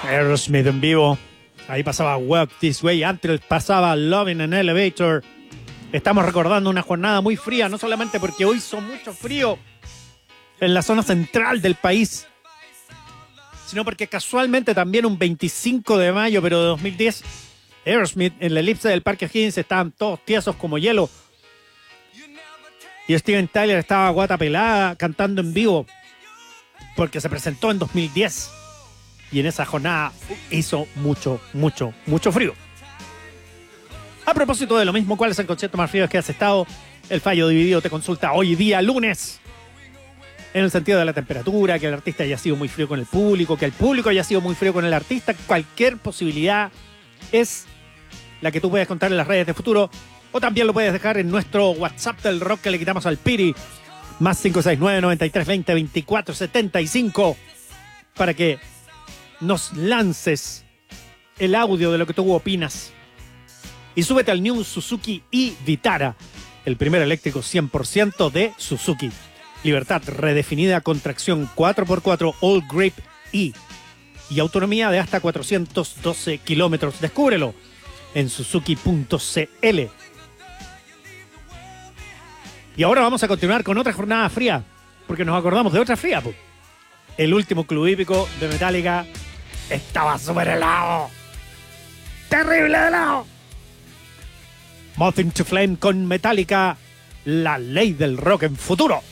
Aerosmith en vivo. Ahí pasaba Walk This Way. Antes pasaba Loving an Elevator. Estamos recordando una jornada muy fría, no solamente porque hoy hizo mucho frío en la zona central del país, sino porque casualmente también un 25 de mayo, pero de 2010, Aerosmith en la elipse del Parque Higgins estaban todos tiesos como hielo. Y Steven Tyler estaba guata pelada cantando en vivo porque se presentó en 2010. Y en esa jornada hizo mucho frío. A propósito de lo mismo, ¿cuál es el concierto más frío que has estado? El Fallo Dividido te consulta hoy día, lunes. En el sentido de la temperatura, que el artista haya sido muy frío con el público, que el público haya sido muy frío con el artista. Cualquier posibilidad es la que tú puedes contar en las redes de Futuro. O también lo puedes dejar en nuestro WhatsApp del rock que le quitamos al Piri. Más 569-9320-2475. Para que nos lances el audio de lo que tú opinas. Y súbete al New Suzuki e-Vitara, el primer eléctrico 100% de Suzuki. Libertad redefinida con tracción 4x4 All Grip E y autonomía de hasta 412 kilómetros. Descúbrelo en suzuki.cl. Y ahora vamos a continuar con otra jornada fría, porque nos acordamos de otra fría. El último club hípico de Metallica estaba súper helado. ¡Terrible helado! Moth into Flame con Metallica, la ley del rock en Futuro.